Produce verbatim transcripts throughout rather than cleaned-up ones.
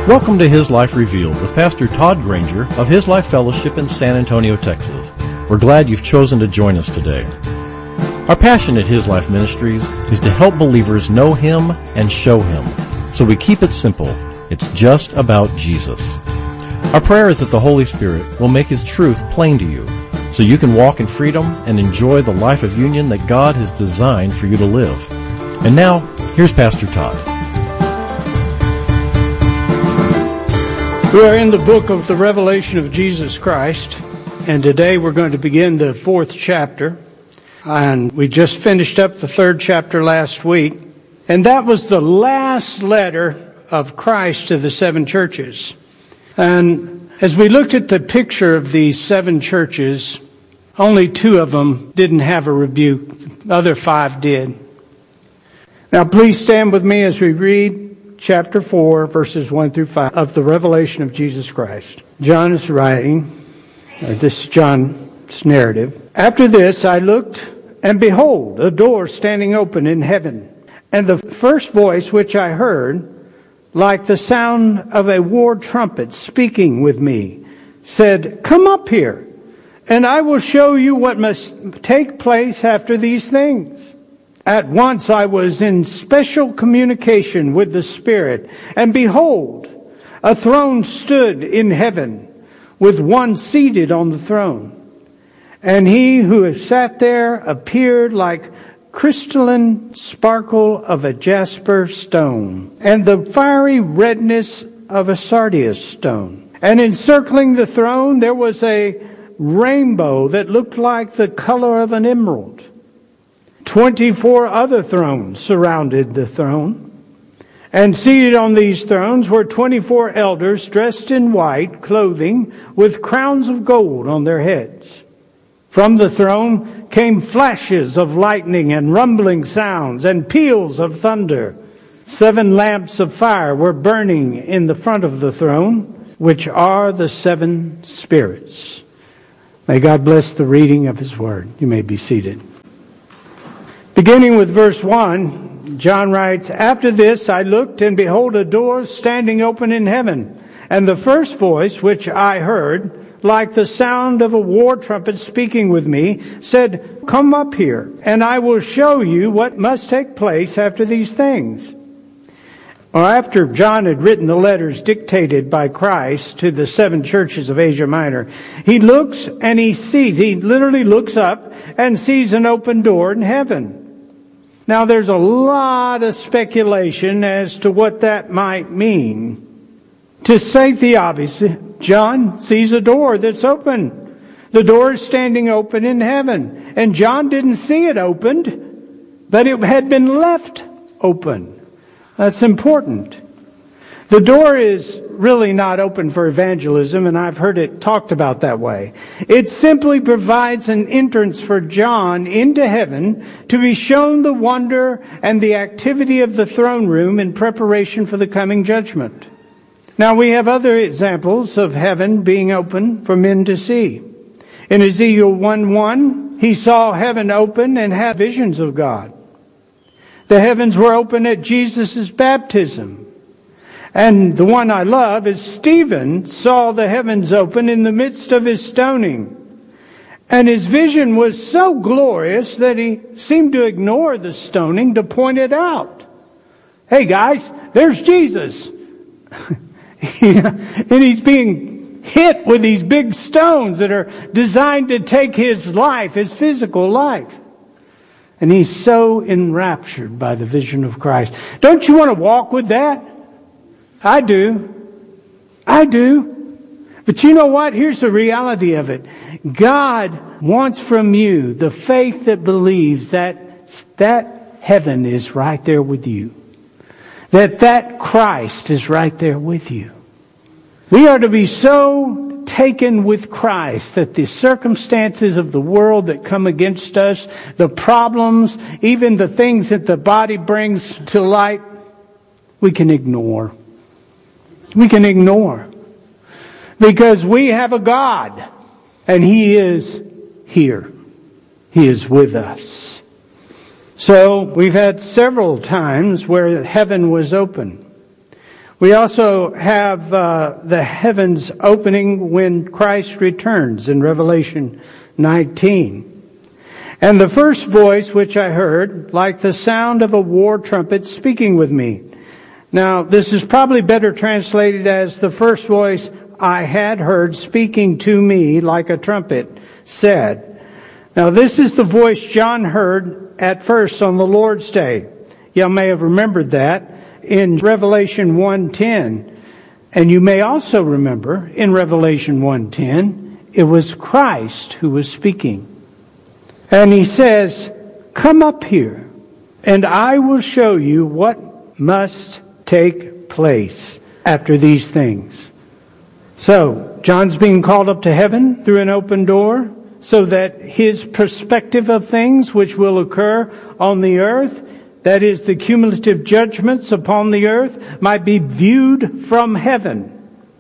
Welcome to His Life Revealed with Pastor Todd Granger of His Life Fellowship in San Antonio, Texas. We're glad you've chosen to join us today. Our passion at His Life Ministries is to help believers know Him and show Him. So we keep it simple. It's just about Jesus. Our prayer is that the Holy Spirit will make His truth plain to you, so you can walk in freedom and enjoy the life of union that God has designed for you to live. And now, here's Pastor Todd. We are in the book of the Revelation of Jesus Christ, and today we're going to begin the fourth chapter. And we just finished up the third chapter last week, and that was the last letter of Christ to the seven churches. And as we looked at the picture of these seven churches, only two of them didn't have a rebuke. The other five did. Now please stand with me as we read chapter four, verses one through five of the Revelation of Jesus Christ. John is writing, or this is John's narrative. After this I looked, and behold, a door standing open in heaven. And the first voice which I heard, like the sound of a war trumpet speaking with me, said, "Come up here, and I will show you what must take place after these things." At once I was in special communication with the Spirit, and behold, a throne stood in heaven, with one seated on the throne. And he who sat there appeared like crystalline sparkle of a jasper stone, and the fiery redness of a sardius stone. And encircling the throne there was a rainbow that looked like the color of an emerald. Twenty-four other thrones surrounded the throne, and seated on these thrones were twenty-four elders dressed in white clothing with crowns of gold on their heads. From the throne came flashes of lightning and rumbling sounds and peals of thunder. Seven lamps of fire were burning in the front of the throne, which are the seven spirits. May God bless the reading of His word. You may be seated. Beginning with verse one, John writes, "After this I looked, and behold, a door standing open in heaven. And the first voice which I heard, like the sound of a war trumpet speaking with me, said, 'Come up here, and I will show you what must take place after these things.'" Or after John had written the letters dictated by Christ to the seven churches of Asia Minor, he looks and he sees, he literally looks up and sees an open door in heaven. Now there's a lot of speculation as to what that might mean. To state the obvious, John sees a door that's open. The door is standing open in heaven. And John didn't see it opened, but it had been left open. That's important. The door is really not open for evangelism, and I've heard it talked about that way. It simply provides an entrance for John into heaven to be shown the wonder and the activity of the throne room in preparation for the coming judgment. Now we have other examples of heaven being open for men to see. In Ezekiel one one, he saw heaven open and had visions of God. The heavens were open at Jesus' baptism. And the one I love is Stephen saw the heavens open in the midst of his stoning. And his vision was so glorious that he seemed to ignore the stoning to point it out. Hey guys, there's Jesus. And he's being hit with these big stones that are designed to take his life, his physical life. And he's so enraptured by the vision of Christ. Don't you want to walk with that? I do. I do. But you know what? Here's the reality of it. God wants from you the faith that believes that that heaven is right there with you. That that Christ is right there with you. We are to be so taken with Christ that the circumstances of the world that come against us, the problems, even the things that the body brings to light, we can ignore. We can ignore. Because we have a God, and He is here. He is with us. So we've had several times where heaven was open. We also have uh, the heavens opening when Christ returns in Revelation nineteen. And the first voice which I heard, like the sound of a war trumpet speaking with me. Now, this is probably better translated as the first voice I had heard speaking to me like a trumpet said. Now, this is the voice John heard at first on the Lord's Day. You may have remembered that in Revelation one ten. And you may also remember in Revelation one ten, it was Christ who was speaking. And he says, "Come up here, and I will show you what must take place after these things." So, John's being called up to heaven through an open door so that his perspective of things which will occur on the earth, that is, the cumulative judgments upon the earth, might be viewed from heaven.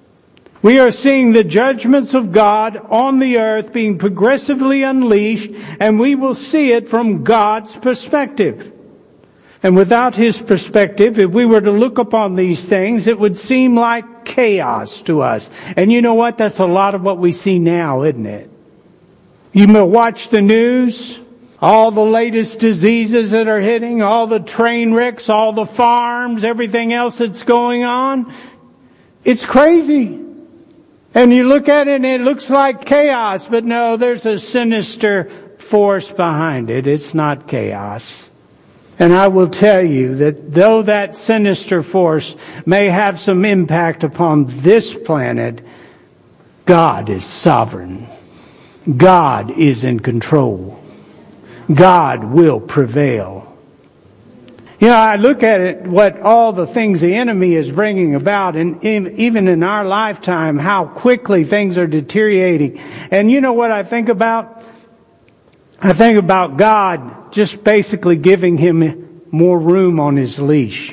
We are seeing the judgments of God on the earth being progressively unleashed, and we will see it from God's perspective. And without His perspective, if we were to look upon these things, it would seem like chaos to us. And you know what? That's a lot of what we see now, isn't it? You may watch the news, all the latest diseases that are hitting, all the train wrecks, all the farms, everything else that's going on. It's crazy. And you look at it and it looks like chaos, but no, there's a sinister force behind it. It's not chaos. And I will tell you that though that sinister force may have some impact upon this planet, God is sovereign. God is in control. God will prevail. You know, I look at it, what all the things the enemy is bringing about, and even in our lifetime, how quickly things are deteriorating. And you know what I think about? I think about God just basically giving him more room on his leash.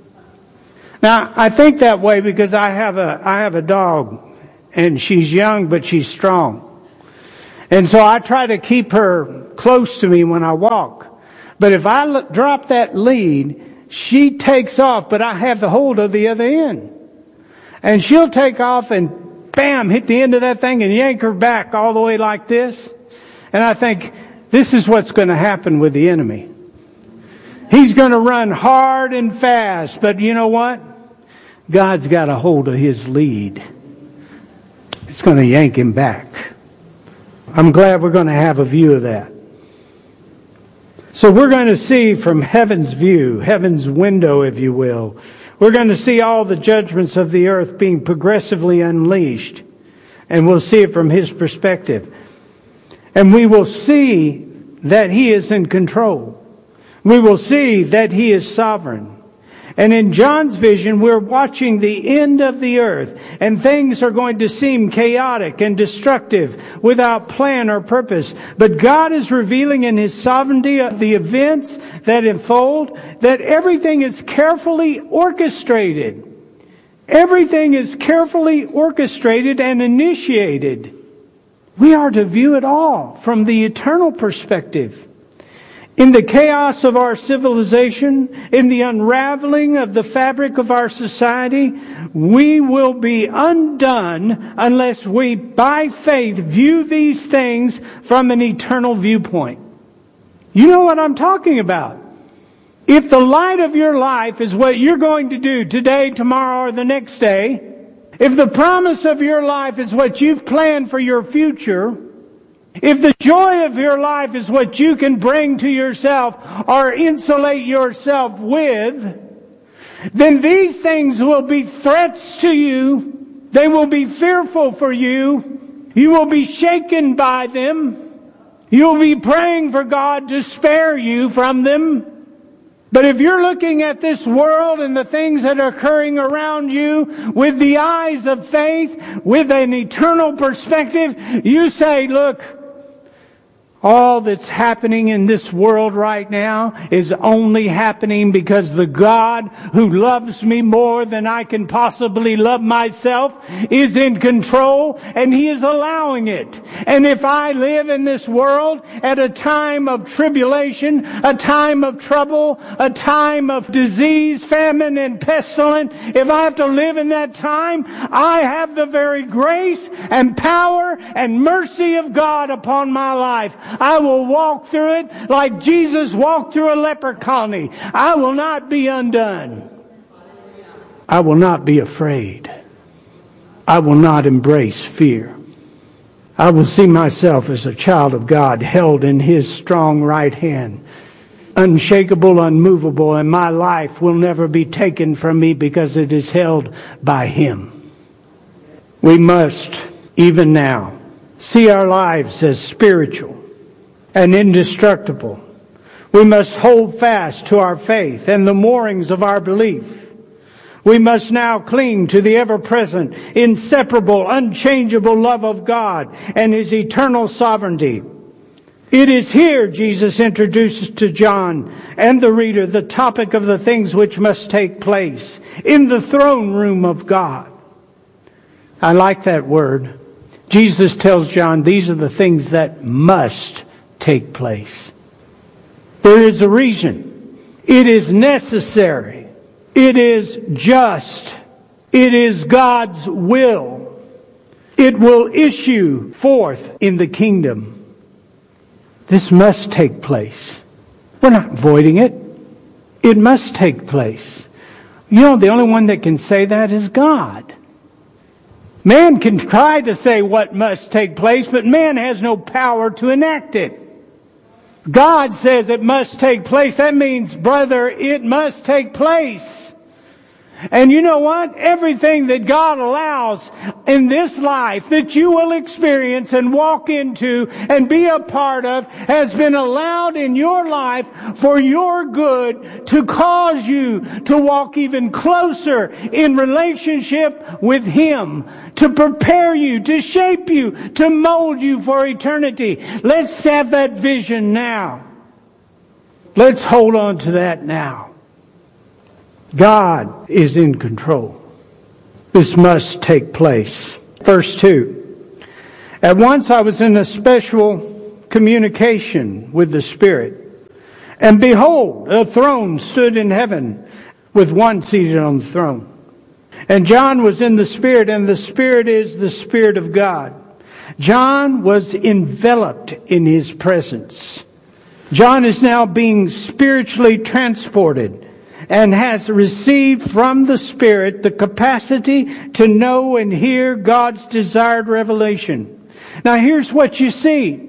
Now, I think that way because I have a, I have a dog, and she's young, but she's strong. And so I try to keep her close to me when I walk. But if I l- drop that lead, she takes off, but I have the hold of the other end. And she'll take off and bam, hit the end of that thing and yank her back all the way like this. And I think, this is what's going to happen with the enemy. He's going to run hard and fast, but you know what? God's got a hold of his lead. It's going to yank him back. I'm glad we're going to have a view of that. So we're going to see from heaven's view, heaven's window, if you will. We're going to see all the judgments of the earth being progressively unleashed. And we'll see it from his perspective. And we will see that he is in control. We will see that he is sovereign. And in John's vision, we're watching the end of the earth, and things are going to seem chaotic and destructive without plan or purpose. But God is revealing in his sovereignty of the events that unfold that everything is carefully orchestrated. Everything is carefully orchestrated and initiated. We are to view it all from the eternal perspective. In the chaos of our civilization, in the unraveling of the fabric of our society, we will be undone unless we, by faith, view these things from an eternal viewpoint. You know what I'm talking about. If the light of your life is what you're going to do today, tomorrow, or the next day, if the promise of your life is what you've planned for your future, if the joy of your life is what you can bring to yourself or insulate yourself with, then these things will be threats to you. They will be fearful for you. You will be shaken by them. You'll be praying for God to spare you from them. But if you're looking at this world and the things that are occurring around you with the eyes of faith, with an eternal perspective, you say, look, All that's happening in this world right now is only happening because the God who loves me more than I can possibly love myself is in control, and He is allowing it. And if I live in this world at a time of tribulation, a time of trouble, a time of disease, famine, and pestilence, if I have to live in that time, I have the very grace and power and mercy of God upon my life. I will walk through it like Jesus walked through a leper colony. I will not be undone. I will not be afraid. I will not embrace fear. I will see myself as a child of God, held in His strong right hand, unshakable, unmovable, and my life will never be taken from me because it is held by Him. We must, even now, see our lives as spiritual and indestructible. We must hold fast to our faith and the moorings of our belief. We must now cling to the ever-present, inseparable, unchangeable love of God and His eternal sovereignty. It is here Jesus introduces to John and the reader the topic of the things which must take place in the throne room of God. I like that word. Jesus tells John these are the things that must take place. There is a reason. It is necessary. It is just. It is God's will. It will issue forth in the kingdom. This must take place. We're not avoiding it. It must take place. You know, the only one that can say that is God. Man can try to say what must take place, but man has no power to enact it. God says it must take place. That means, brother, it must take place. And you know what? Everything that God allows in this life that you will experience and walk into and be a part of has been allowed in your life for your good, to cause you to walk even closer in relationship with Him, to prepare you, to shape you, to mold you for eternity. Let's have that vision now. Let's hold on to that now. God is in control. This must take place. Verse two. At once I was in a special communication with the Spirit, and behold, a throne stood in heaven with one seated on the throne. And John was in the Spirit, and the Spirit is the Spirit of God. John was enveloped in His presence. John is now being spiritually transported and has received from the Spirit the capacity to know and hear God's desired revelation. Now here's what you see.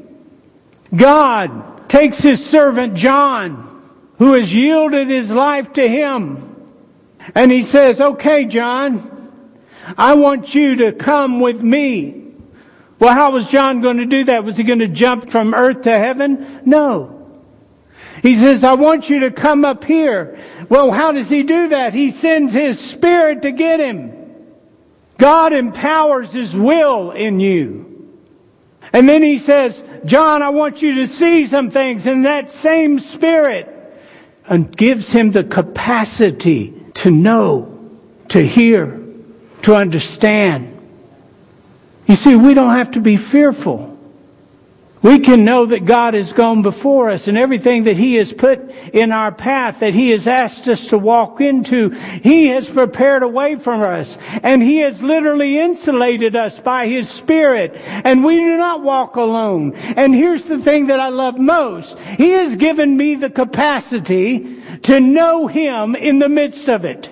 God takes His servant John, who has yielded his life to Him, and He says, okay, John, I want you to come with me. Well, how was John going to do that? Was he going to jump from earth to heaven? No. He says, I want you to come up here. Well, how does He do that? He sends His Spirit to get him. God empowers His will in you. And then He says, John, I want you to see some things. And that same Spirit and gives him the capacity to know, to hear, to understand. You see, we don't have to be fearful. We can know that God has gone before us, and everything that He has put in our path, that He has asked us to walk into, He has prepared a way for us. And He has literally insulated us by His Spirit. And we do not walk alone. And here's the thing that I love most. He has given me the capacity to know Him in the midst of it.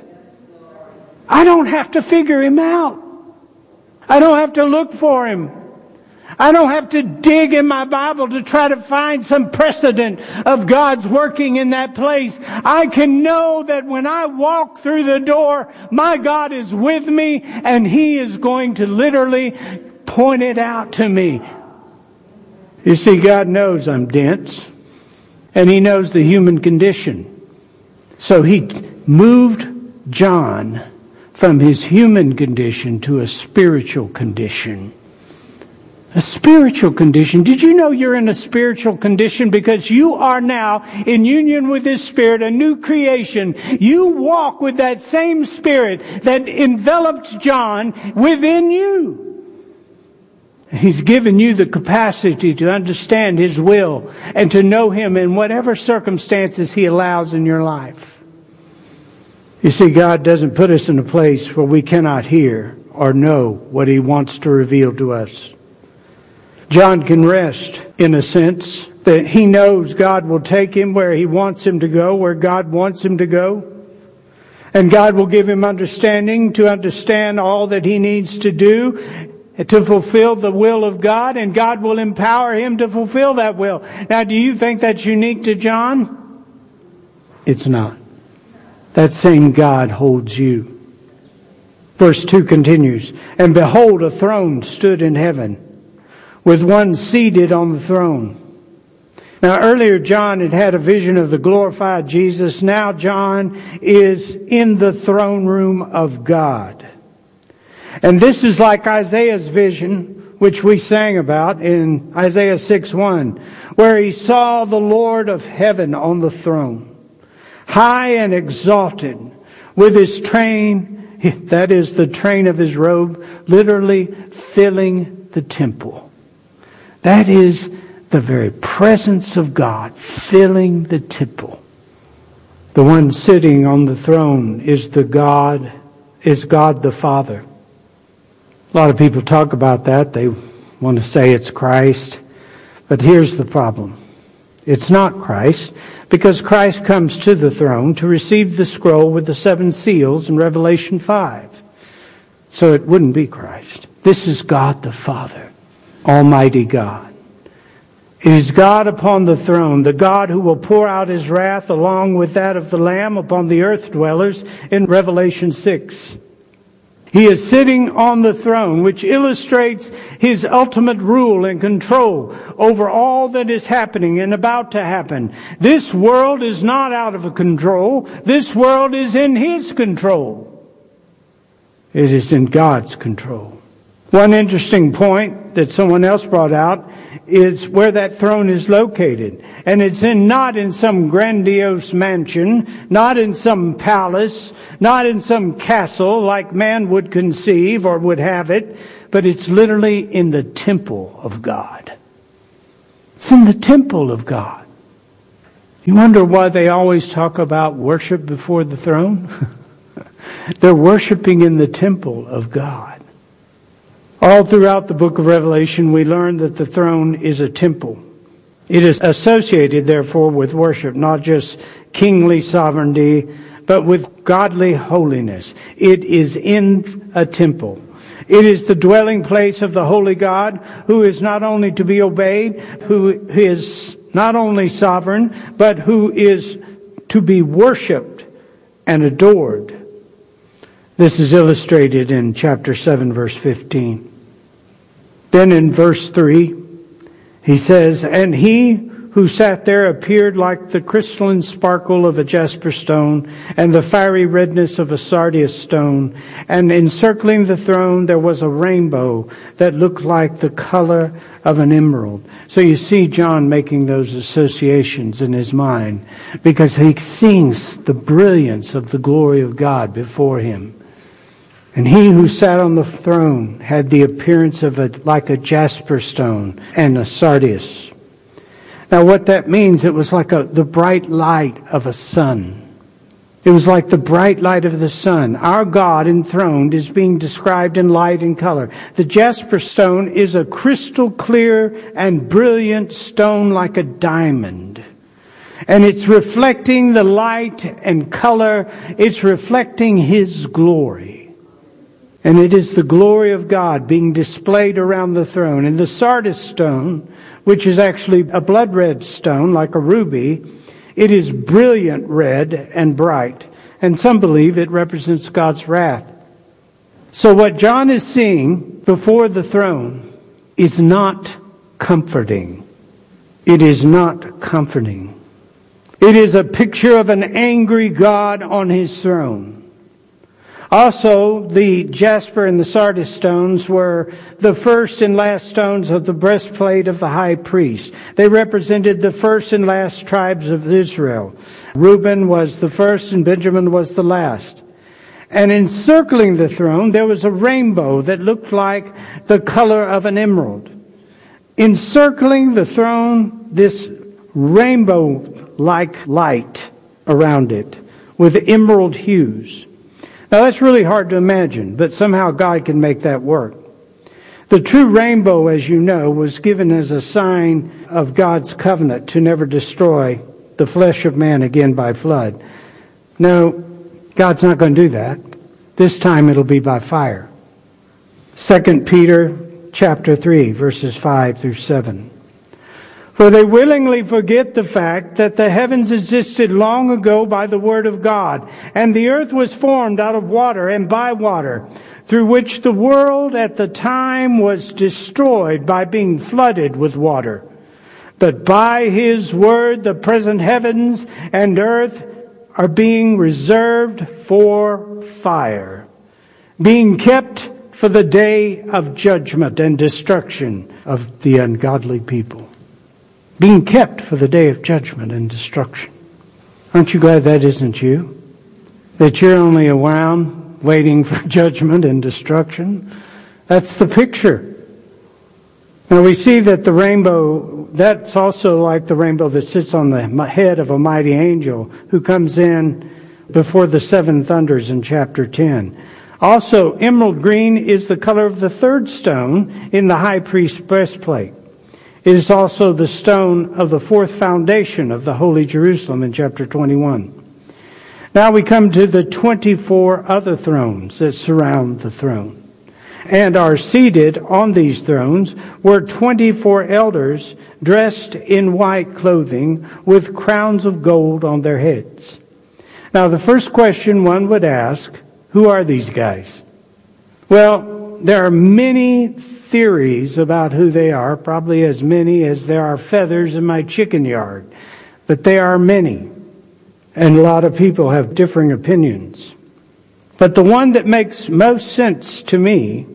I don't have to figure Him out. I don't have to look for Him. I don't have to dig in my Bible to try to find some precedent of God's working in that place. I can know that when I walk through the door, my God is with me, and He is going to literally point it out to me. You see, God knows I'm dense, and He knows the human condition. So He moved John from his human condition to a spiritual condition. A spiritual condition. Did you know you're in a spiritual condition? Because you are now in union with His Spirit, a new creation. You walk with that same Spirit that enveloped John within you. He's given you the capacity to understand His will and to know Him in whatever circumstances He allows in your life. You see, God doesn't put us in a place where we cannot hear or know what He wants to reveal to us. John can rest, in a sense, that he knows God will take him where He wants him to go, where God wants him to go. And God will give him understanding to understand all that he needs to do to fulfill the will of God, and God will empower him to fulfill that will. Now, do you think that's unique to John? It's not. That same God holds you. Verse two continues, "And behold, a throne stood in heaven, with one seated on the throne." Now earlier John had had a vision of the glorified Jesus. Now John is in the throne room of God. And this is like Isaiah's vision, which we sang about in Isaiah six one, where he saw the Lord of heaven on the throne, high and exalted, with His train, that is the train of His robe, literally filling the temple. That is the very presence of God filling the temple. The one sitting on the throne is the God, is God the Father. A lot of people talk about that. They want to say it's Christ. But here's the problem. It's not Christ, because Christ comes to the throne to receive the scroll with the seven seals in Revelation five. So it wouldn't be Christ. This is God the Father. Almighty God. It is God upon the throne, the God who will pour out His wrath along with that of the Lamb upon the earth dwellers in Revelation six. He is sitting on the throne, which illustrates His ultimate rule and control over all that is happening and about to happen. This world is not out of control. This world is in His control. It is in God's control. One interesting point that someone else brought out is where that throne is located. And it's in not in some grandiose mansion, not in some palace, not in some castle like man would conceive or would have it, but it's literally in the temple of God. It's in the temple of God. You wonder why they always talk about worship before the throne? They're worshiping in the temple of God. All throughout the book of Revelation, we learn that the throne is a temple. It is associated, therefore, with worship, not just kingly sovereignty, but with godly holiness. It is in a temple. It is the dwelling place of the holy God, who is not only to be obeyed, who is not only sovereign, but who is to be worshipped and adored. This is illustrated in chapter seven, verse fifteen. Then in verse three, he says, "And he who sat there appeared like the crystalline sparkle of a jasper stone and the fiery redness of a sardius stone. And encircling the throne there was a rainbow that looked like the color of an emerald." So you see John making those associations in his mind because he sees the brilliance of the glory of God before him. And he who sat on the throne had the appearance of a, like a jasper stone and a sardius. Now what that means, it was like a, the bright light of a sun. It was like the bright light of the sun. Our God enthroned is being described in light and color. The jasper stone is a crystal clear and brilliant stone like a diamond. And it's reflecting the light and color. It's reflecting His glory. And it is the glory of God being displayed around the throne. And the sardius stone, which is actually a blood red stone, like a ruby, it is brilliant red and bright. And some believe it represents God's wrath. So what John is seeing before the throne is not comforting. It is not comforting. It is a picture of an angry God on His throne. Also, the jasper and the sardis stones were the first and last stones of the breastplate of the high priest. They represented the first and last tribes of Israel. Reuben was the first and Benjamin was the last. And encircling the throne, there was a rainbow that looked like the color of an emerald. Encircling the throne, this rainbow-like light around it with emerald hues. Now that's really hard to imagine, but somehow God can make that work. The true rainbow, as you know, was given as a sign of God's covenant to never destroy the flesh of man again by flood. No, God's not going to do that. This time it'll be by fire. Second Peter chapter three, verses five through seven. For they willingly forget the fact that the heavens existed long ago by the word of God, and the earth was formed out of water and by water, through which the world at the time was destroyed by being flooded with water. But by his word the present heavens and earth are being reserved for fire, being kept for the day of judgment and destruction of the ungodly people. Being kept for the day of judgment and destruction. Aren't you glad that isn't you? That you're only around waiting for judgment and destruction? That's the picture. Now we see that the rainbow, that's also like the rainbow that sits on the head of a mighty angel who comes in before the seven thunders in chapter ten. Also, emerald green is the color of the third stone in the high priest's breastplate. It is also the stone of the fourth foundation of the Holy Jerusalem in chapter twenty-one. Now we come to the twenty-four other thrones that surround the throne. And are seated on these thrones were twenty-four elders dressed in white clothing with crowns of gold on their heads. Now the first question one would ask, who are these guys? Well, there are many theories about who they are, probably as many as there are feathers in my chicken yard. But they are many. And a lot of people have differing opinions. But the one that makes most sense to me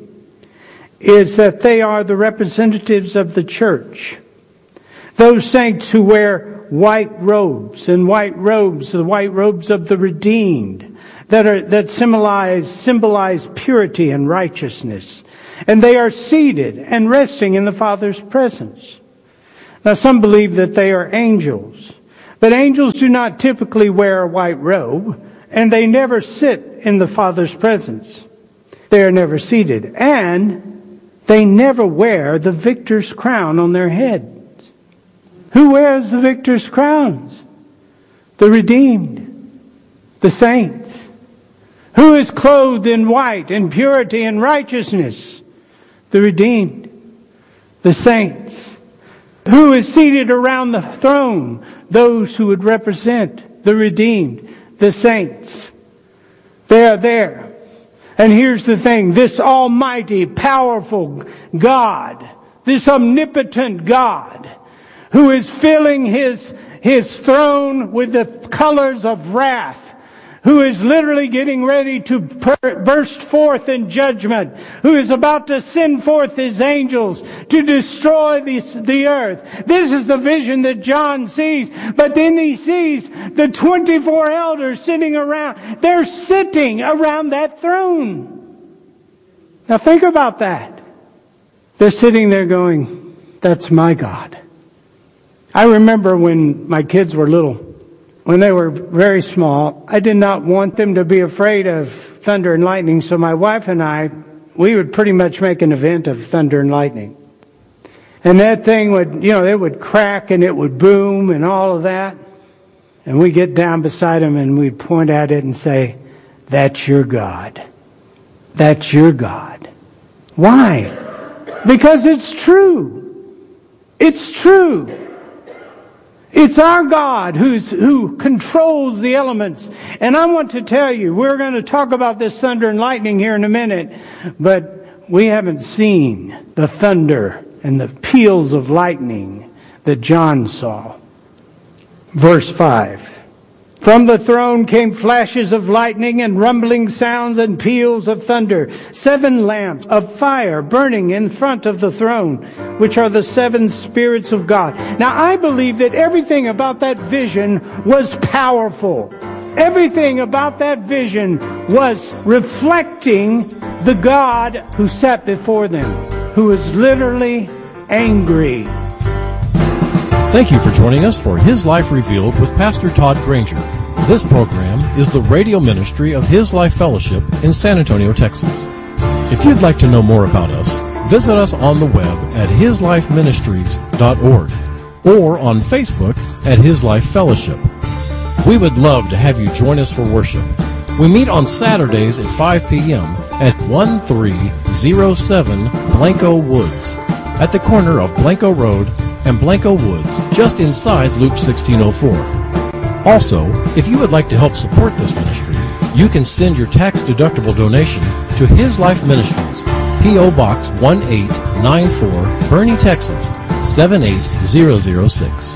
is that they are the representatives of the church. Those saints who wear white robes, and white robes, the white robes of the redeemed, that are that symbolize symbolize purity and righteousness. And they are seated and resting in the Father's presence. Now some believe that they are angels. But angels do not typically wear a white robe, and they never sit in the Father's presence. They are never seated, and they never wear the victor's crown on their heads. Who wears the victor's crowns? The redeemed, the saints. Who is clothed in white, in purity and righteousness? The redeemed, the saints. Who is seated around the throne? Those who would represent the redeemed, the saints. They are there. And here's the thing, this almighty, powerful God, this omnipotent God, who is filling his, his throne with the colors of wrath, who is literally getting ready to per- burst forth in judgment, who is about to send forth his angels to destroy this, the earth. This is the vision that John sees. But then he sees the twenty-four elders sitting around. They're sitting around that throne. Now think about that. They're sitting there going, that's my God. I remember when my kids were little, when they were very small, I did not want them to be afraid of thunder and lightning, so my wife and I, we would pretty much make an event of thunder and lightning. And that thing would, you know, it would crack and it would boom and all of that. And we'd get down beside them and we'd point at it and say, that's your God. That's your God. Why? Because it's true. It's true. It's our God who's, who controls the elements. And I want to tell you, we're going to talk about this thunder and lightning here in a minute, but we haven't seen the thunder and the peals of lightning that John saw. Verse five. From the throne came flashes of lightning and rumbling sounds and peals of thunder. Seven lamps of fire burning in front of the throne, which are the seven spirits of God. Now, I believe that everything about that vision was powerful. Everything about that vision was reflecting the God who sat before them, who was literally angry. Thank you for joining us for His Life Revealed with Pastor Todd Granger. This program is the radio ministry of His Life Fellowship in San Antonio, Texas. If you'd like to know more about us, visit us on the web at his life ministries dot org or on Facebook at His Life Fellowship. We would love to have you join us for worship. We meet on Saturdays at five p.m. at thirteen oh seven Blanco Woods, at the corner of Blanco Road and Blanco Woods, just inside Loop sixteen oh four. Also, if you would like to help support this ministry, you can send your tax-deductible donation to His Life Ministries, P O. Box one eight nine four, Bernie, Texas, seven eight zero zero six.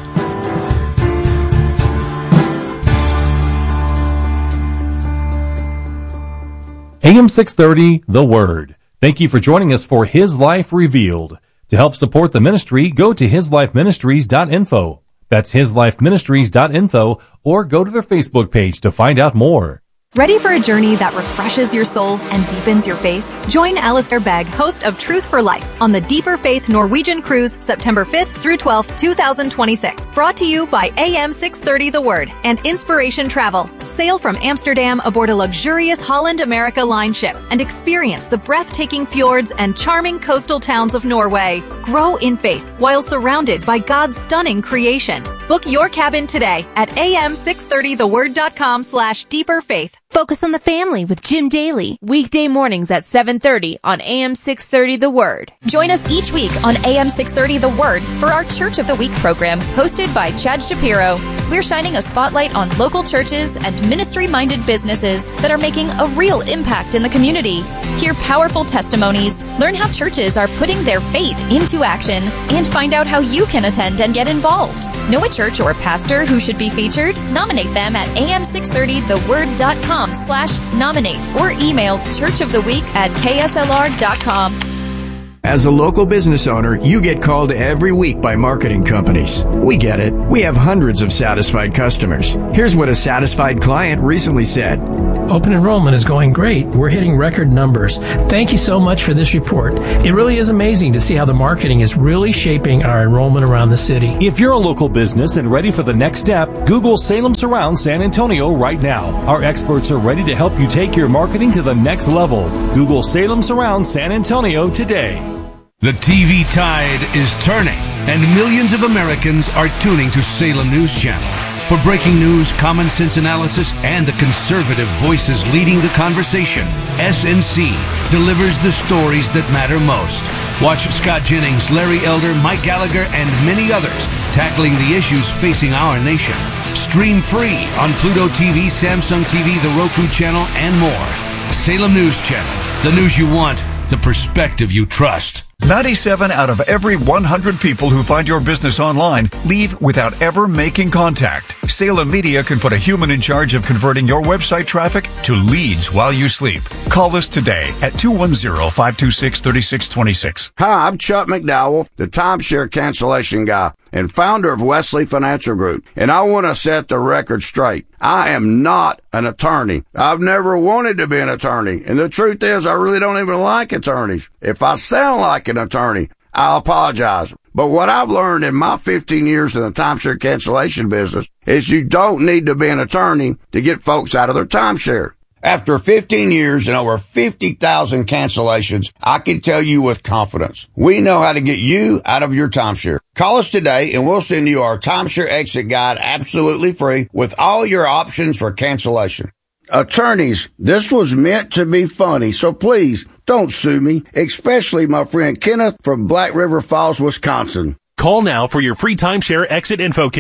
A M six thirty, The Word. Thank you for joining us for His Life Revealed. To help support the ministry, go to his life ministries dot info. That's his life ministries dot info, or go to their Facebook page to find out more. Ready for a journey that refreshes your soul and deepens your faith? Join Alistair Begg, host of Truth for Life, on the Deeper Faith Norwegian Cruise, September fifth through twelfth, twenty twenty-six. Brought to you by A M six thirty The Word and Inspiration Travel. Sail from Amsterdam aboard a luxurious Holland America Line ship and experience the breathtaking fjords and charming coastal towns of Norway. Grow in faith while surrounded by God's stunning creation. Book your cabin today at A M six thirty the word dot com slash deeper faith. Focus on the Family with Jim Daly, weekday mornings at seven thirty on A M six thirty The Word. Join us each week on A M six thirty The Word for our Church of the Week program, hosted by Chad Shapiro. We're shining a spotlight on local churches and ministry-minded businesses that are making a real impact in the community. Hear powerful testimonies, learn how churches are putting their faith into action, and find out how you can attend and get involved. Know a church or pastor who should be featured? Nominate them at A M six thirty the word dot com slash nominate or email churchoftheweek at k s l r dot com. As a local business owner, you get called every week by marketing companies. We get it. We have hundreds of satisfied customers. Here's what a satisfied client recently said. Open enrollment is going great. We're hitting record numbers. Thank you so much for this report. It really is amazing to see how the marketing is really shaping our enrollment around the city. If you're a local business and ready for the next step, Google Salem Surround San Antonio right now. Our experts are ready to help you take your marketing to the next level. Google Salem Surround San Antonio today. The T V tide is turning, and millions of Americans are tuning to Salem News Channel. For breaking news, common sense analysis, and the conservative voices leading the conversation, S N C delivers the stories that matter most. Watch Scott Jennings, Larry Elder, Mike Gallagher, and many others tackling the issues facing our nation. Stream free on Pluto T V, Samsung T V, the Roku channel, and more. Salem News Channel. The news you want, the perspective you trust. ninety-seven out of every one hundred people who find your business online leave without ever making contact. Salem Media can put a human in charge of converting your website traffic to leads while you sleep. Call us today at two one zero, five two six, three six two six. Hi, I'm Chuck McDowell, the timeshare cancellation guy and founder of Wesley Financial Group, and I want to set the record straight. I am not an attorney. I've never wanted to be an attorney, and the truth is I really don't even like attorneys. If I sound like an attorney, I apologize. But what I've learned in my fifteen years in the timeshare cancellation business is you don't need to be an attorney to get folks out of their timeshare. After fifteen years and over fifty thousand cancellations, I can tell you with confidence, we know how to get you out of your timeshare. Call us today and we'll send you our timeshare exit guide absolutely free with all your options for cancellation. Attorneys, this was meant to be funny, so please don't sue me, especially my friend Kenneth from Black River Falls, Wisconsin. Call now for your free timeshare exit info kit.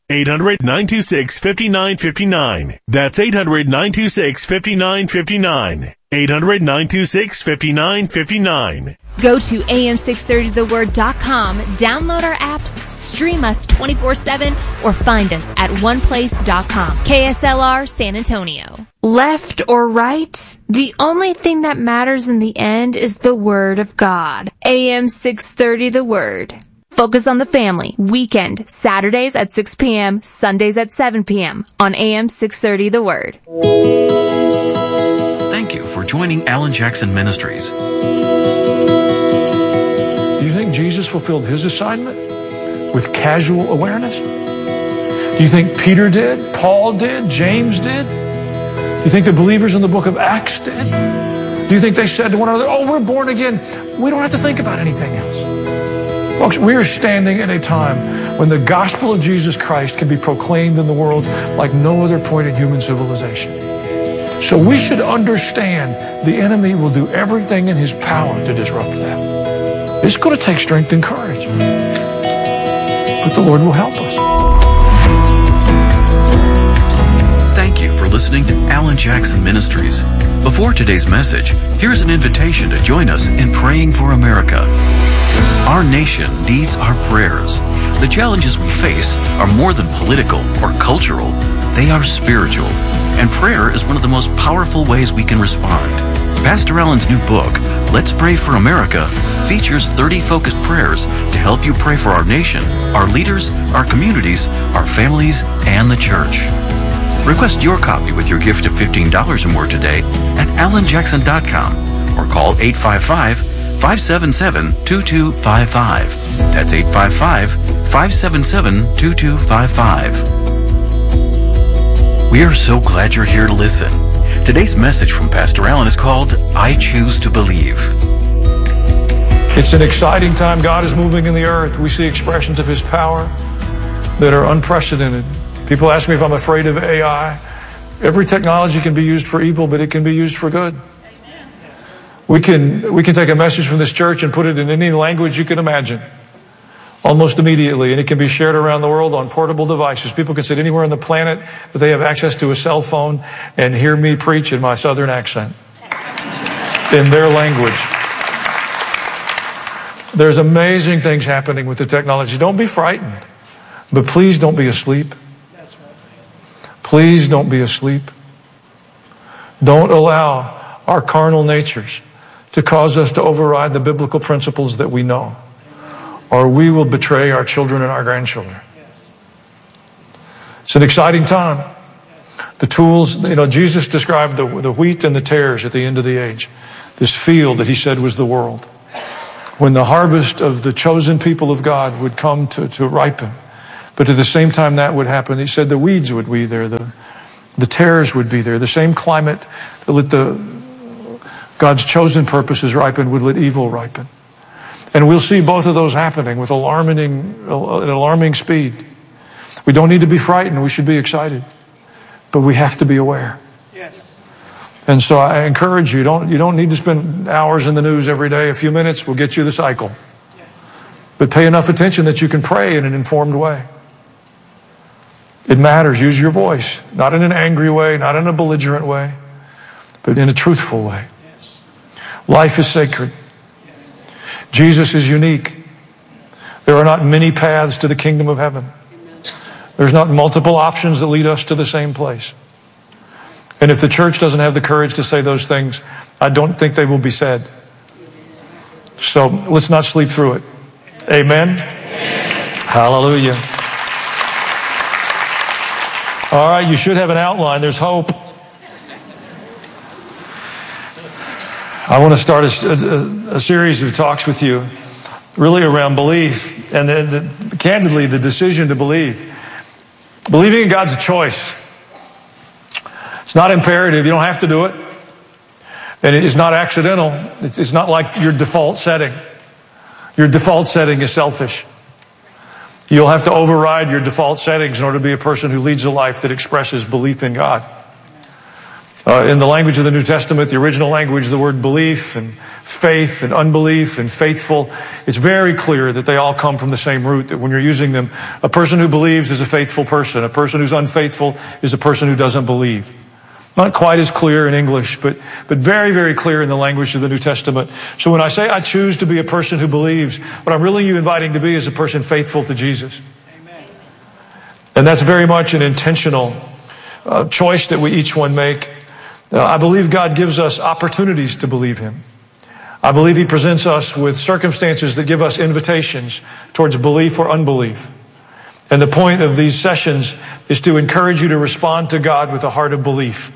eight hundred, nine two six, five nine five nine. That's eight hundred, nine two six, five nine five nine. eight hundred, nine two six, five nine five nine. Go to A M six thirty the word dot com, download our apps, stream us twenty-four seven, or find us at one place dot com. K S L R San Antonio. Left or right? The only thing that matters in the end is the Word of God. A M six thirty The Word. Focus on the Family. Weekend. Saturdays at six p.m., Sundays at seven p.m. on A M six thirty The Word. Thank you for joining Alan Jackson Ministries. Do you think Jesus fulfilled his assignment with casual awareness? Do you think Peter did? Paul did? James did? Do you think the believers in the book of Acts did? Do you think they said to one another, oh, we're born again. We don't have to think about anything else. Folks, we are standing at a time when the gospel of Jesus Christ can be proclaimed in the world like no other point in human civilization. So we should understand the enemy will do everything in his power to disrupt that. It's going to take strength and courage. But the Lord will help us. Thank you for listening to Alan Jackson Ministries. Before today's message, here's an invitation to join us in praying for America. Our nation needs our prayers. The challenges we face are more than political or cultural. They are spiritual. And prayer is one of the most powerful ways we can respond. Pastor Allen's new book, Let's Pray for America, features thirty focused prayers to help you pray for our nation, our leaders, our communities, our families, and the church. Request your copy with your gift of fifteen dollars or more today at alan jackson dot com or call eight five five, five seven seven, two two five five. That's eight five five, five seven seven, two two five five. We are so glad you're here to listen. Today's message from Pastor Allen is called, I Choose to Believe. It's an exciting time. God is moving in the earth. We see expressions of his power that are unprecedented. People ask me if I'm afraid of A I. Every technology can be used for evil, but it can be used for good. We can, we can take a message from this church and put it in any language you can imagine, almost immediately, and it can be shared around the world on portable devices. People can sit anywhere on the planet, but they have access to a cell phone and hear me preach in my southern accent, in their language. There's amazing things happening with the technology. Don't be frightened, but please don't be asleep. Please don't be asleep. Don't allow our carnal natures to cause us to override the biblical principles that we know, or we will betray our children and our grandchildren. It's an exciting time. The tools, you know, Jesus described the, the wheat and the tares at the end of the age. This field that he said was the world. When the harvest of the chosen people of God would come to, to ripen. But at the same time that would happen, he said the weeds would be there, the, the tares would be there. The same climate that let the, God's chosen purposes ripen would let evil ripen. And we'll see both of those happening with alarming, an alarming speed. We don't need to be frightened. We should be excited. But we have to be aware. Yes. And so I encourage you, don't, you don't need to spend hours in the news every day. A few minutes will get you the cycle. Yes. But pay enough attention that you can pray in an informed way. It matters. Use your voice. Not in an angry way, not in a belligerent way, but in a truthful way. Yes. Life is sacred. Yes. Jesus is unique. There are not many paths to the kingdom of heaven. There's not multiple options that lead us to the same place. And if the church doesn't have the courage to say those things, I don't think they will be said. So let's not sleep through it. Amen? Amen. Hallelujah. All right, you should have an outline. There's hope. I want to start a, a, a series of talks with you really around belief and the, the, candidly the decision to believe. Believing in God's a choice. It's not imperative. You don't have to do it. And it's not accidental. It's not like your default setting. Your default setting is selfish. You'll have to override your default settings in order to be a person who leads a life that expresses belief in God. Uh, in the language of the New Testament, the original language, the word belief and faith and unbelief and faithful, it's very clear that they all come from the same root, that when you're using them, a person who believes is a faithful person. A person who's unfaithful is a person who doesn't believe. Not quite as clear in English, but, but very, very clear in the language of the New Testament. So when I say I choose to be a person who believes, what I'm really inviting to be is a person faithful to Jesus. Amen. And that's very much an intentional uh, choice that we each one make. Uh, I believe God gives us opportunities to believe Him. I believe He presents us with circumstances that give us invitations towards belief or unbelief. And the point of these sessions is to encourage you to respond to God with a heart of belief.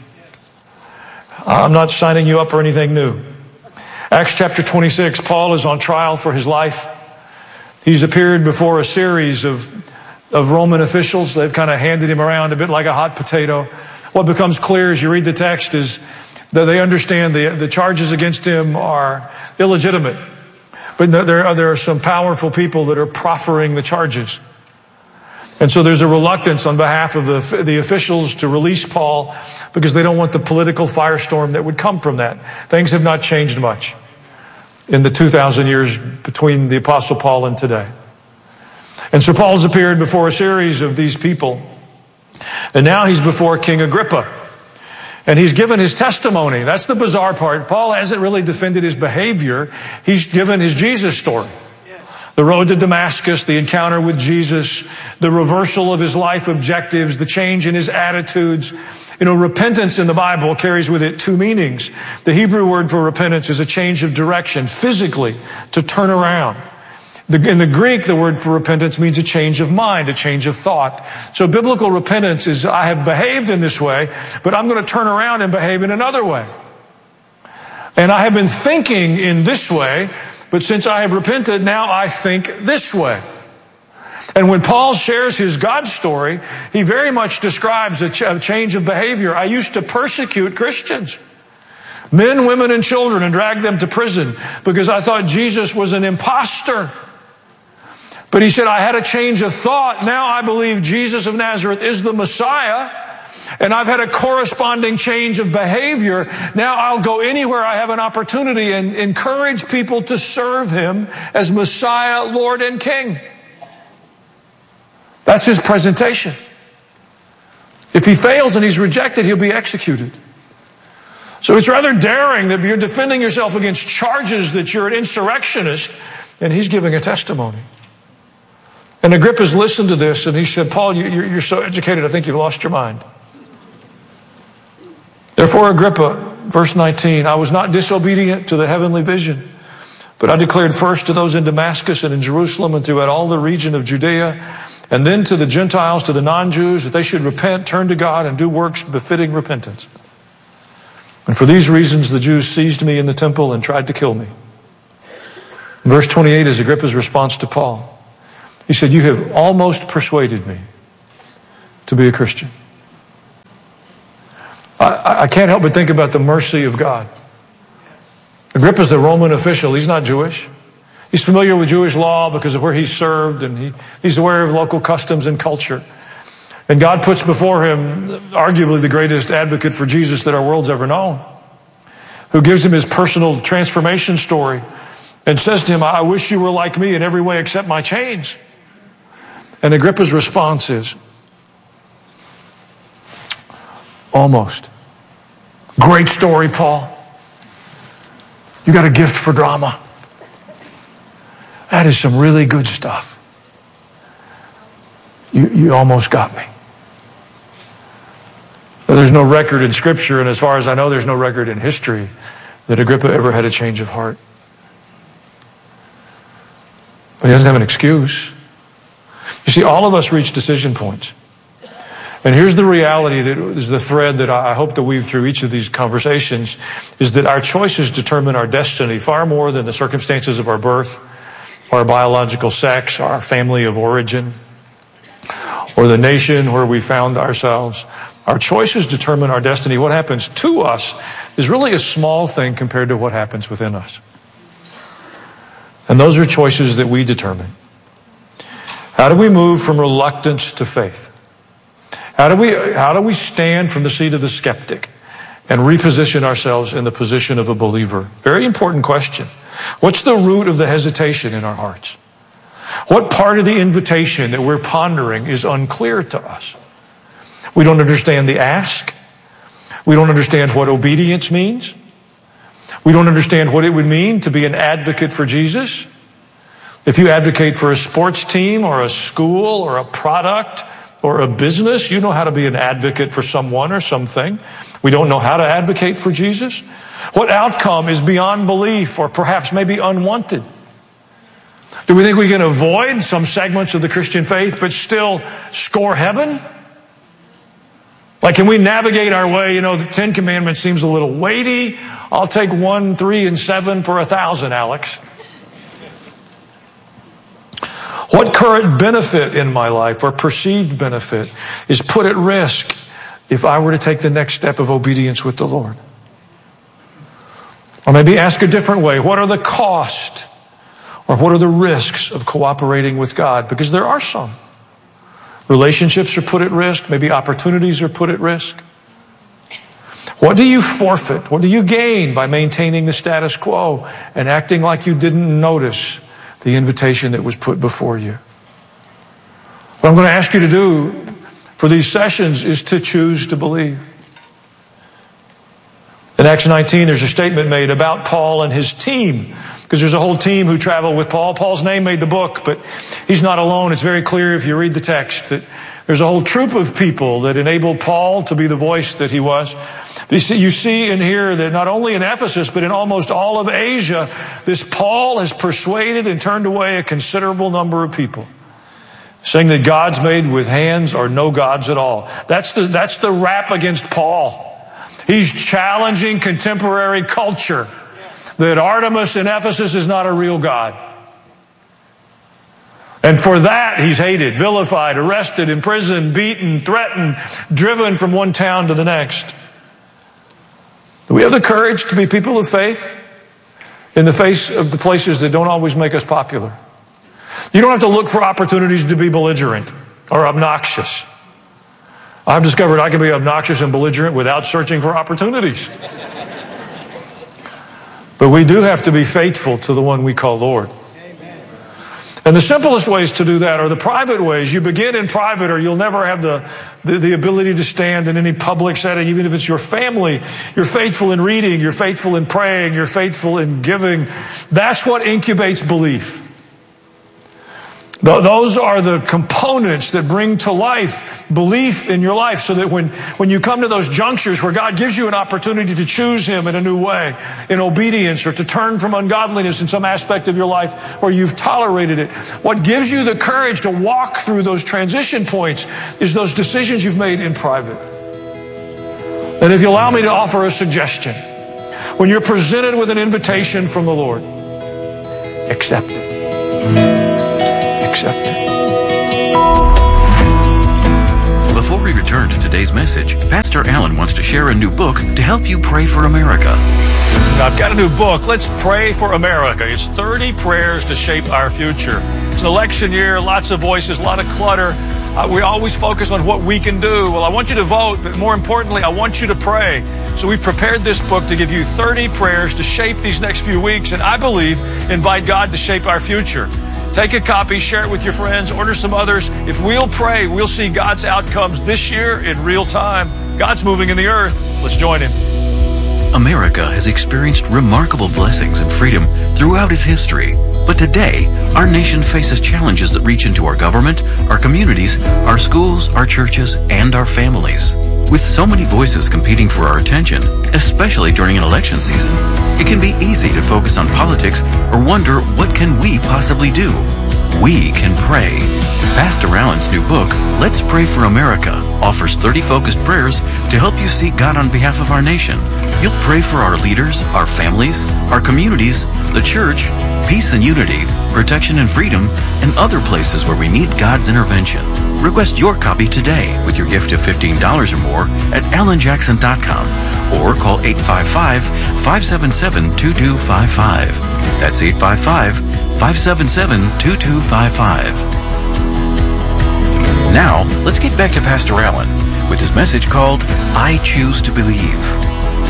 I'm not signing you up for anything new. Acts chapter twenty-six, Paul is on trial for his life. He's appeared before a series of, of Roman officials. They've kind of handed him around a bit like a hot potato. What becomes clear as you read the text is that they understand the, the charges against him are illegitimate. But there are, there are some powerful people that are proffering the charges. And so there's a reluctance on behalf of the, the officials to release Paul because they don't want the political firestorm that would come from that. Things have not changed much in the two thousand years between the Apostle Paul and today. And so Paul's appeared before a series of these people. And now he's before King Agrippa. And he's given his testimony. That's the bizarre part. Paul hasn't really defended his behavior. He's given his Jesus story. The road to Damascus, the encounter with Jesus, the reversal of his life objectives, the change in his attitudes. You know, repentance in the Bible carries with it two meanings. The Hebrew word for repentance is a change of direction, physically, to turn around. In the Greek, the word for repentance means a change of mind, a change of thought. So biblical repentance is, I have behaved in this way, but I'm going to turn around and behave in another way. And I have been thinking in this way, but since I have repented, now I think this way. And when Paul shares his God story, he very much describes a, ch- a change of behavior. I used to persecute Christians, men, women, and children, and drag them to prison because I thought Jesus was an imposter. But he said, I had a change of thought. Now I believe Jesus of Nazareth is the Messiah. And I've had a corresponding change of behavior. Now I'll go anywhere I have an opportunity and encourage people to serve Him as Messiah, Lord, and King. That's his presentation. If he fails and he's rejected, he'll be executed. So it's rather daring that you're defending yourself against charges that you're an insurrectionist, and he's giving a testimony. And Agrippa's listened to this, and he said, Paul, you're so educated, I think you've lost your mind. Therefore, Agrippa, verse nineteen, I was not disobedient to the heavenly vision, but I declared first to those in Damascus and in Jerusalem and throughout all the region of Judea, and then to the Gentiles, to the non-Jews, that they should repent, turn to God, and do works befitting repentance. And for these reasons, the Jews seized me in the temple and tried to kill me. Verse twenty-eight is Agrippa's response to Paul. He said, you have almost persuaded me to be a Christian. I, I can't help but think about the mercy of God. Agrippa's a Roman official. He's not Jewish. He's familiar with Jewish law because of where he served, and he, he's aware of local customs and culture. And God puts before him arguably the greatest advocate for Jesus that our world's ever known, who gives him his personal transformation story and says to him, I wish you were like me in every way except my chains. And Agrippa's response is, almost. Great story, Paul. You got a gift for drama. That is some really good stuff. You, you almost got me. There's no record in Scripture, and as far as I know, there's no record in history that Agrippa ever had a change of heart. But he doesn't have an excuse. You see, all of us reach decision points. And here's the reality that is the thread that I hope to weave through each of these conversations, is that our choices determine our destiny far more than the circumstances of our birth, our biological sex, our family of origin, or the nation where we found ourselves. Our choices determine our destiny. What happens to us is really a small thing compared to what happens within us. And those are choices that we determine. How do we move from reluctance to faith? How do we, how do we stand from the seat of the skeptic and reposition ourselves in the position of a believer? Very important question. What's the root of the hesitation in our hearts? What part of the invitation that we're pondering is unclear to us? We don't understand the ask. We don't understand what obedience means. We don't understand what it would mean to be an advocate for Jesus. If you advocate for a sports team or a school or a product or a business, you know how to be an advocate for someone or something. We don't know how to advocate for Jesus. What outcome is beyond belief or perhaps maybe unwanted? Do we think we can avoid some segments of the Christian faith but still score heaven? Like, can we navigate our way? You know, the Ten Commandments seems a little weighty. I'll take one, three, and seven for a thousand, Alex. What current benefit in my life or perceived benefit is put at risk if I were to take the next step of obedience with the Lord? Or maybe ask a different way. What are the costs or what are the risks of cooperating with God? Because there are some. Relationships are put at risk. Maybe opportunities are put at risk. What do you forfeit? What do you gain by maintaining the status quo and acting like you didn't notice the invitation that was put before you? What I'm going to ask you to do for these sessions is to choose to believe. In Acts nineteen, there's a statement made about Paul and his team, because there's a whole team who traveled with Paul. Paul's name made the book, but he's not alone. It's very clear if you read the text that there's a whole troop of people that enabled Paul to be the voice that he was. You see, you see and hear that not only in Ephesus, but in almost all of Asia, this Paul has persuaded and turned away a considerable number of people, saying that gods made with hands are no gods at all. That's the, that's the rap against Paul. He's challenging contemporary culture that Artemis in Ephesus is not a real god. And for that, he's hated, vilified, arrested, imprisoned, beaten, threatened, driven from one town to the next. Do we have the courage to be people of faith in the face of the places that don't always make us popular? You don't have to look for opportunities to be belligerent or obnoxious. I've discovered I can be obnoxious and belligerent without searching for opportunities. But we do have to be faithful to the one we call Lord. And the simplest ways to do that are the private ways. You begin in private, or you'll never have the, the, the ability to stand in any public setting, even if it's your family. You're faithful in reading, you're faithful in praying, you're faithful in giving. That's what incubates belief. Those are the components that bring to life belief in your life, so that when, when you come to those junctures where God gives you an opportunity to choose Him in a new way, in obedience, or to turn from ungodliness in some aspect of your life, or you've tolerated it, what gives you the courage to walk through those transition points is those decisions you've made in private. And if you allow me to offer a suggestion, when you're presented with an invitation from the Lord, accept it. Accept it. Before we return to today's message, Pastor Allen wants to share a new book to help you pray for America. I've got a new book, Let's Pray for America. It's thirty prayers to shape our future. It's an election year, lots of voices, a lot of clutter. Uh, we always focus on what we can do. Well, I want you to vote, but more importantly, I want you to pray. So we prepared this book to give you thirty prayers to shape these next few weeks, and I believe invite God to shape our future. Take a copy, share it with your friends, order some others. If we'll pray, we'll see God's outcomes this year in real time. God's moving in the earth. Let's join Him. America has experienced remarkable blessings and freedom throughout its history. But today, our nation faces challenges that reach into our government, our communities, our schools, our churches, and our families. With so many voices competing for our attention, especially during an election season, it can be easy to focus on politics or wonder, what can we possibly do? We can pray. Pastor Allen's new book, Let's Pray for America, offers thirty focused prayers to help you seek God on behalf of our nation. You'll pray for our leaders, our families, our communities, the church, peace and unity, protection and freedom, and other places where we need God's intervention. Request your copy today with your gift of fifteen dollars or more at alan jackson dot com or call eight five five, five seven seven, two two five five. That's eight five five, five seven seven, two two five five. Now, let's get back to Pastor Allen with his message called I Choose to Believe.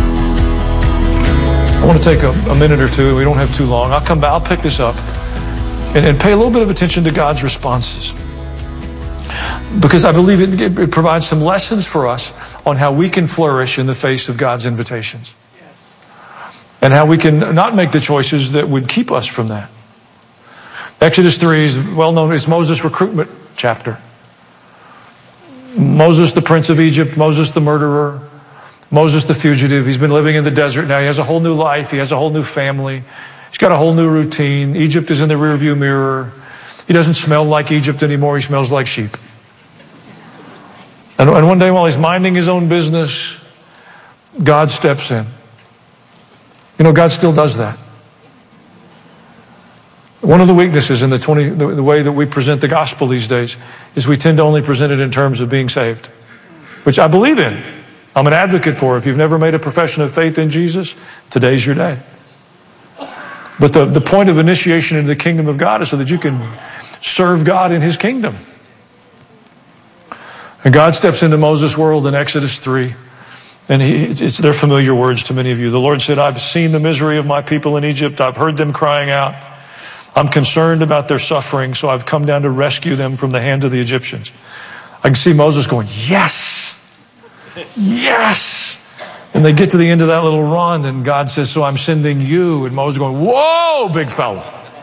I want to take a, a minute or two. We don't have too long. I'll come back. I'll pick this up and, and pay a little bit of attention to God's responses, because I believe it, it, it provides some lessons for us on how we can flourish in the face of God's invitations, and how we can not make the choices that would keep us from that. Exodus three is well known. It's Moses' recruitment chapter. Moses, the prince of Egypt, Moses, the murderer, Moses, the fugitive. He's been living in the desert now. He has a whole new life. He has a whole new family. He's got a whole new routine. Egypt is in the rearview mirror. He doesn't smell like Egypt anymore. He smells like sheep. And, and one day while he's minding his own business, God steps in. You know, God still does that. One of the weaknesses in the, twenty, the, the way that we present the gospel these days is we tend to only present it in terms of being saved, which I believe in. I'm an advocate for. If you've never made a profession of faith in Jesus, today's your day. But the, the point of initiation into the kingdom of God is so that you can serve God in his kingdom. And God steps into Moses' world in Exodus three. And he, it's, they're familiar words to many of you. The Lord said, I've seen the misery of my people in Egypt. I've heard them crying out. I'm concerned about their suffering, so I've come down to rescue them from the hand of the Egyptians. I can see Moses going, yes, yes. And they get to the end of that little run, and God says, so I'm sending you. And Moses going, whoa, big fella.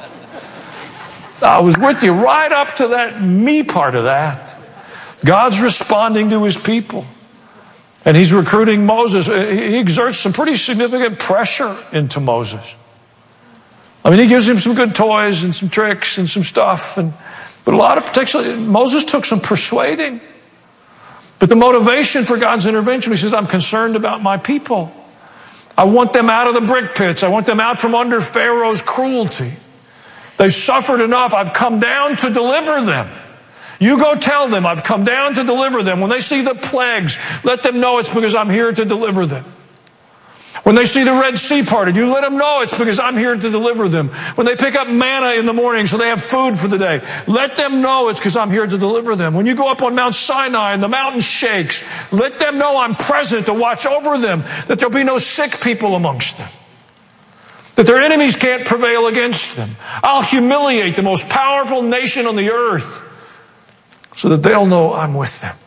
I was with you right up to that me part of that. God's responding to his people. And he's recruiting Moses. He exerts some pretty significant pressure into Moses. I mean, he gives him some good toys and some tricks and some stuff. And, but a lot of protection. Moses took some persuading. But the motivation for God's intervention, he says, I'm concerned about my people. I want them out of the brick pits. I want them out from under Pharaoh's cruelty. They've suffered enough. I've come down to deliver them. You go tell them I've come down to deliver them. When they see the plagues, let them know it's because I'm here to deliver them. When they see the Red Sea parted, you let them know it's because I'm here to deliver them. When they pick up manna in the morning so they have food for the day, let them know it's because I'm here to deliver them. When you go up on Mount Sinai and the mountain shakes, let them know I'm present to watch over them, that there'll be no sick people amongst them, that their enemies can't prevail against them. I'll humiliate the most powerful nation on the earth so that they'll know I'm with them.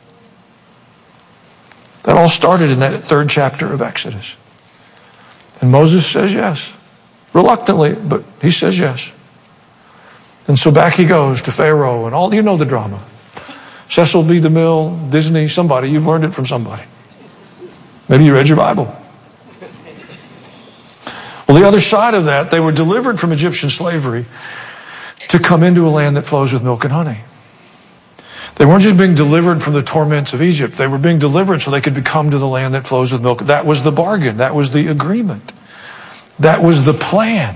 That all started in that third chapter of Exodus. And Moses says yes. Reluctantly, but he says yes. And so back he goes to Pharaoh and all, you know the drama. Cecil B. DeMille, Disney, somebody, you've learned it from somebody. Maybe you read your Bible. Well, the other side of that, they were delivered from Egyptian slavery to come into a land that flows with milk and honey. They weren't just being delivered from the torments of Egypt. They were being delivered so they could come to the land that flows with milk. That was the bargain. That was the agreement. That was the plan.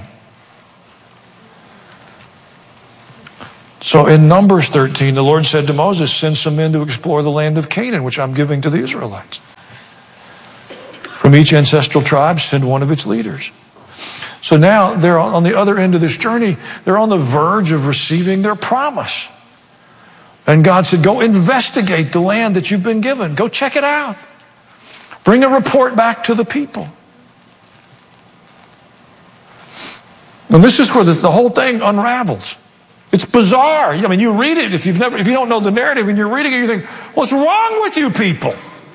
So in Numbers thirteen, the Lord said to Moses, send some men to explore the land of Canaan, which I'm giving to the Israelites. From each ancestral tribe, send one of its leaders. So now they're on the other end of this journey. They're on the verge of receiving their promise. And God said, go investigate the land that you've been given. Go check it out. Bring a report back to the people. And this is where the, the whole thing unravels. It's bizarre. I mean, you read it, if you've never, if you don't know the narrative and you're reading it, you think, what's wrong with you people?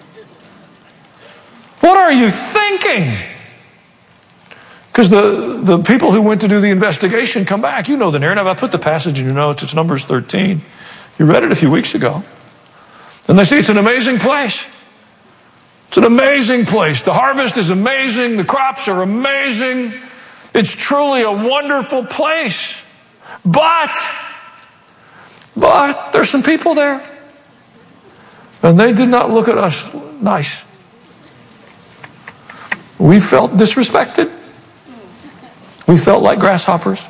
What are you thinking? Because the, the people who went to do the investigation come back. You know the narrative. I put the passage in your notes. It's Numbers thirteen. You read it a few weeks ago. And they say it's an amazing place. It's an amazing place. The harvest is amazing. The crops are amazing. It's truly a wonderful place. But, but there's some people there. And they did not look at us nice. We felt disrespected. We felt like grasshoppers.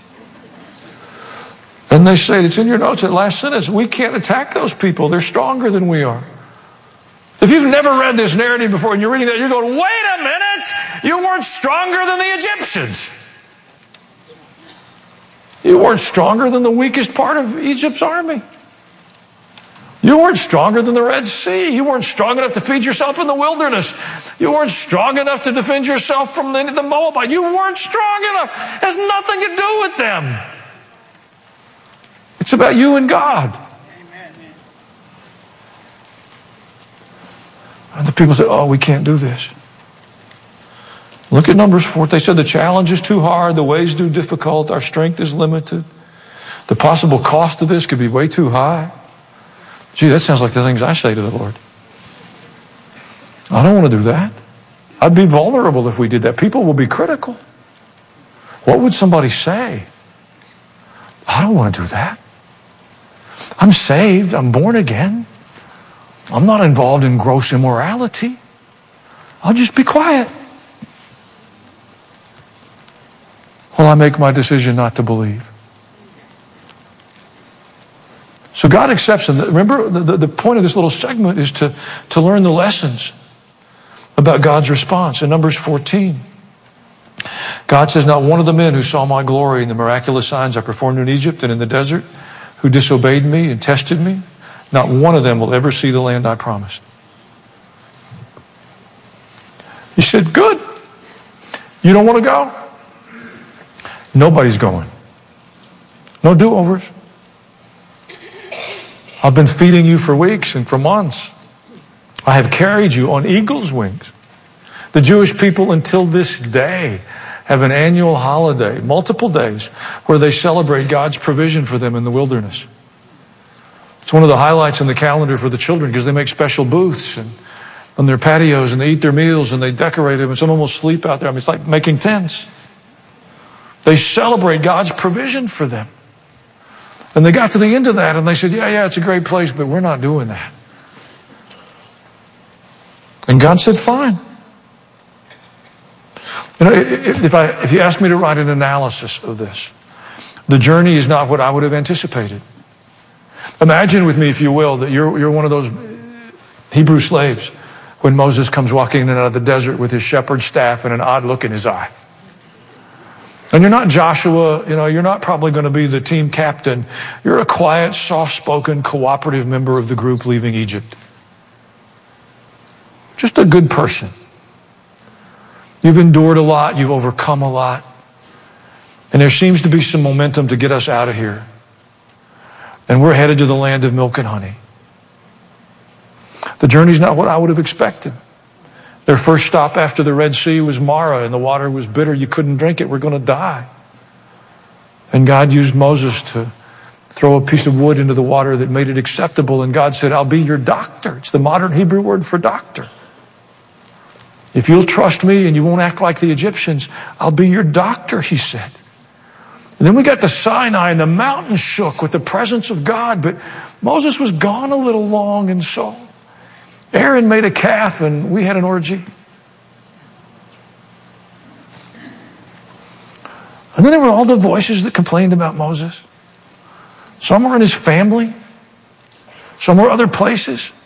And they say, it's in your notes, that last sentence, we can't attack those people. They're stronger than we are. If you've never read this narrative before and you're reading that, you're going, wait a minute, you weren't stronger than the Egyptians. You weren't stronger than the weakest part of Egypt's army. You weren't stronger than the Red Sea. You weren't strong enough to feed yourself in the wilderness. You weren't strong enough to defend yourself from the, the Moabite. You weren't strong enough. It has nothing to do with them. It's about you and God. Amen. And the people said, oh, we can't do this. Look at Numbers four. They said the challenge is too hard. The way is too difficult. Our strength is limited. The possible cost of this could be way too high. Gee, that sounds like the things I say to the Lord. I don't want to do that. I'd be vulnerable if we did that. People will be critical. What would somebody say? I don't want to do that. I'm saved. I'm born again. I'm not involved in gross immorality. I'll just be quiet. Well, I make my decision not to believe. So God accepts them. Remember, the, the point of this little segment is to, to learn the lessons about God's response. In Numbers fourteen, God says, not one of the men who saw my glory and the miraculous signs I performed in Egypt and in the desert, who disobeyed me and tested me, not one of them will ever see the land I promised. He said, good. You don't want to go? Nobody's going. No do-overs. I've been feeding you for weeks and for months. I have carried you on eagle's wings. The Jewish people until this day have an annual holiday, multiple days, where they celebrate God's provision for them in the wilderness. It's one of the highlights in the calendar for the children because they make special booths and on their patios and they eat their meals and they decorate them and some of them will sleep out there. I mean, it's like making tents. They celebrate God's provision for them. And they got to the end of that and they said, yeah, yeah, it's a great place, but we're not doing that. And God said, fine. You know, if I, if you ask me to write an analysis of this, the journey is not what I would have anticipated. Imagine with me, if you will, that you're, you're one of those Hebrew slaves when Moses comes walking in and out of the desert with his shepherd's staff and an odd look in his eye. And you're not Joshua, you know, you're not probably going to be the team captain. You're a quiet, soft-spoken, cooperative member of the group leaving Egypt. Just a good person. You've endured a lot. You've overcome a lot. And there seems to be some momentum to get us out of here. And we're headed to the land of milk and honey. The journey's not what I would have expected. Their first stop after the Red Sea was Mara, and the water was bitter. You couldn't drink it. We're going to die. And God used Moses to throw a piece of wood into the water that made it acceptable. And God said, I'll be your doctor. It's the modern Hebrew word for doctor. If you'll trust me and you won't act like the Egyptians, I'll be your doctor, he said. And then we got to Sinai and the mountain shook with the presence of God, but Moses was gone a little long, and so Aaron made a calf and we had an orgy. And then there were all the voices that complained about Moses. Some were in his family. Some were other places.